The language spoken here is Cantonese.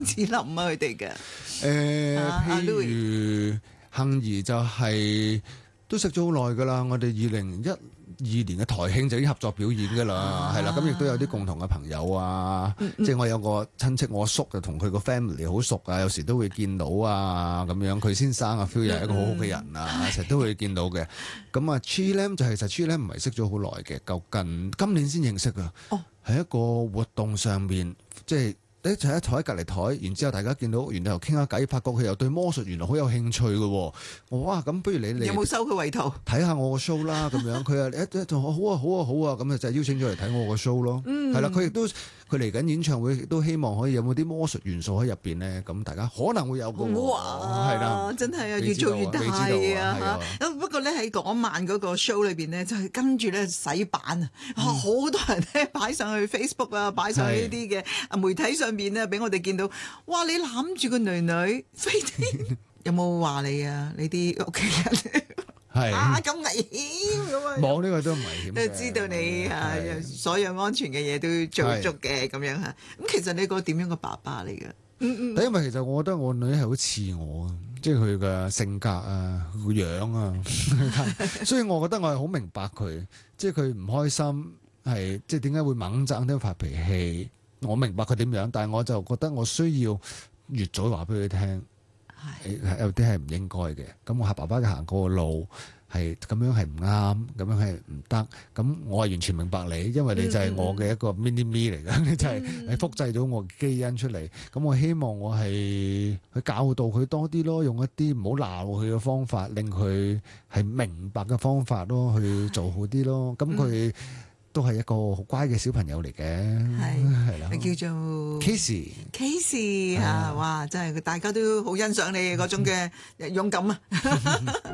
子林啊佢哋嘅。 譬如杏兒就係都識咗好耐噶啦，我哋2012年嘅台慶就已經合作表演噶啦，係啦，咁亦都有啲共同嘅朋友啊，即係我有個親戚，我叔就同佢個 family 好熟啊，有時都會見到啊，咁樣佢先生啊 Phil 又係一個好好嘅人啊，成日都會見到嘅。咁啊 Chi Lam 就係其實 Chi Lam 唔係識咗好耐嘅，今年先認識啊，喺一個活動上面即係。一齊坐喺隔離台，然之後大家見到，然後傾下偈，發覺佢又對魔術原來好有興趣嘅喎。我話哇，咁不如你嚟有冇收佢為徒？ 睇下我個 show 啦，咁樣佢就好啊好啊好啊，咁就邀請咗嚟睇我個 show 咯。係啦，佢亦都佢嚟緊演唱會，亦都希望可以有冇啲魔術元素喺入邊咧。咁大家可能會有個哇，係啦，真係啊，越做越大啊！不過咧喺嗰晚嗰個 show 裏邊咧，就係跟住咧洗版啊，好多人咧擺上去 Facebook 啊，擺上去呢啲嘅媒體上面咧，俾我哋見到，哇！你攬住個女女飛天，有冇話你啊？你啲屋企人係咁危險咁啊！ 冇呢個都唔危險， 都知道你啊，所有安全嘅嘢都做足嘅咁樣嚇。咁其實你個點樣嘅爸爸嚟嘅？ 因為其實我覺得我女係好似我啊，即係佢嘅性格啊、個樣啊，所以我覺得我係好明白佢，即係佢唔開心係即係點解會猛爭啲發脾氣。我明白佢點樣，但係我就覺得我需要越早話俾佢聽，有啲係唔應該嘅。咁我爸爸嘅行過嘅路係咁樣係唔啱，咁樣係唔得。咁我係完全明白你，因為你就係我嘅一個 mini me 嚟嘅，你就係你複製咗我嘅基因出嚟。咁我希望我係去教導佢多啲咯，用一啲唔好鬧佢嘅方法，令佢係明白嘅方法咯，去做好啲咯。咁佢都係一個好乖嘅小朋友嚟嘅，係啦， 你叫做 Casey 啊，哇！真係大家都好欣賞你嗰種嘅勇敢啊！